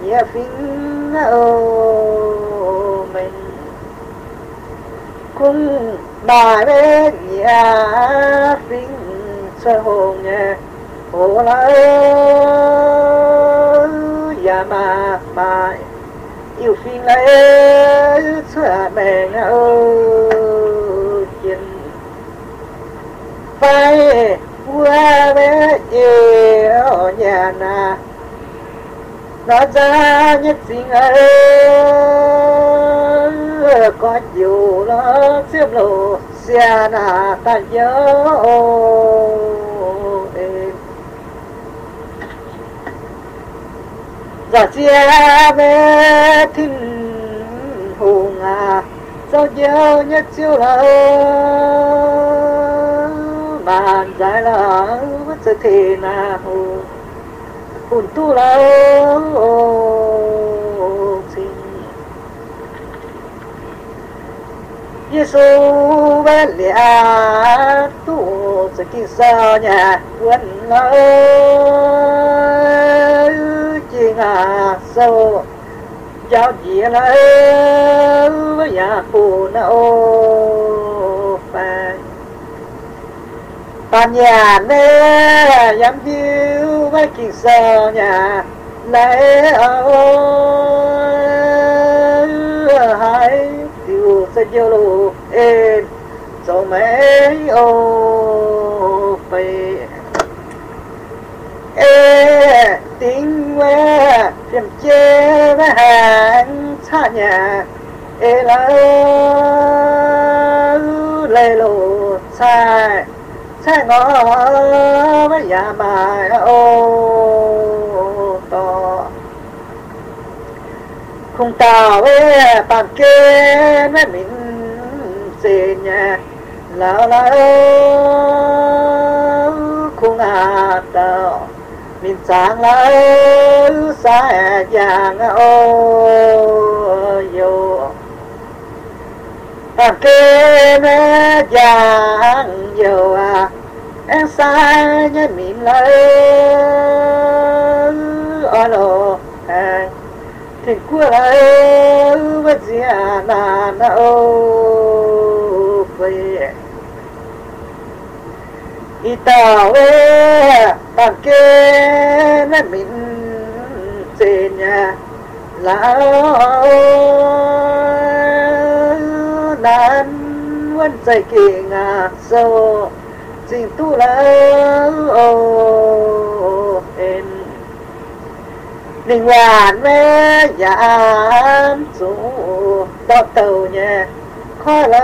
nhẹ phim ô mình cũng bài bé nhẹ phim sơ hồn nhẹ hồ la ya mà bài yêu phim lấy sửa mẹ chuyện phải qua bé yêu nhà na nó ra nhất tình ấy có nhiều nó xếp lộ xe na ta nhớ giờ chia về thinh hùng sao nhớ nhất chiều là bàn dài là mất sự thì là hồn tu là xin Giêsu bên lìa tu sự kỳ sao nhà quân chi sâu giáo gì lấy với nhà phụ nữ bàn nhà nè dám yêu với kỳ sao nhà lấy hai tiêu sẽ yêu lu em cho mấy ô phải tiếng quê phim chê với hàng xa nhà là lê lộ sai sai ngõ với nhà bài ô to không tao với bàn kê với mình xì nhà lão không tao mình sáng lá xa vàng ô yo kê mẹ vàng yo em sai nhé mình lấy alo thì qua lấy với gì nàn ô về y tao bàn kê mẹ mình trên nhà lão nan vẫn dậy kỳ ngà sâu xin tu lão em đình hoàn mẹ giảm số đo tàu nhà khó lấy